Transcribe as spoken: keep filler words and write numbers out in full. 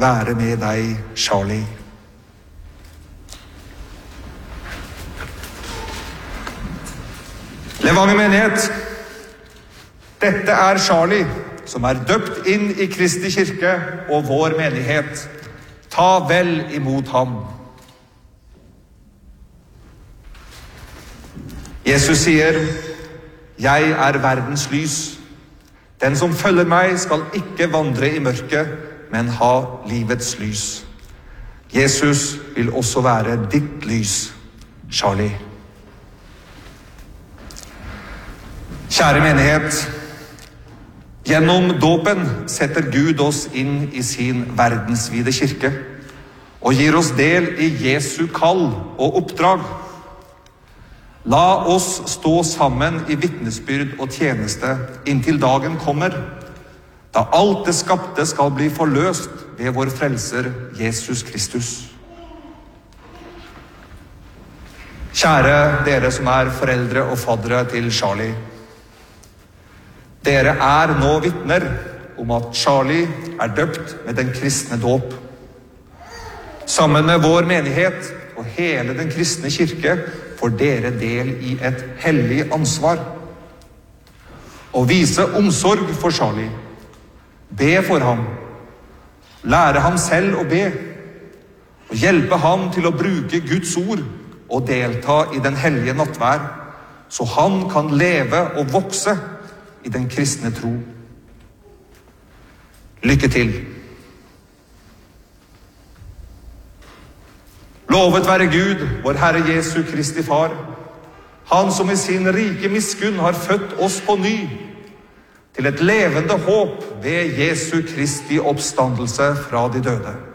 være med deg, Charlie. Levanger menighet, dette er Charlie, som er døpt inn i Kristi kirke og vår menighet. Ta vel imot ham. Jesus sier, jeg er verdens lys. Den som følger meg skal ikke vandre i mørket, men ha livets lys. Jesus vil også være ditt lys, Charlie. Kjære menighet, gjennom dåpen setter Gud oss inn i sin verdensvide kirke og gir oss del i Jesu kall og oppdrag. La oss stå sammen i vitnesbyrd og tjeneste inntil dagen kommer, da alt det skapte skal bli forløst ved vår frelser Jesus Kristus. Kjære dere som er foreldre og faddere til Charlie. Dere er nå vitner om at Charlie er døpt med den kristne dåp. Sammen med vår menighet og hele den kristne kirke får dere del i et hellig ansvar. Å vise omsorg for Charlie, be for ham, lære ham selv å be, og hjelpe ham til å bruke Guds ord og delta i den hellige nattvær, så han kan leve og vokse i den kristne tro. Lykke til! Lovet være Gud, vår Herre Jesu Kristi Far, han som i sin rike miskunn har født oss på ny, til et levende håp ved Jesu Kristi oppstandelse fra de døde.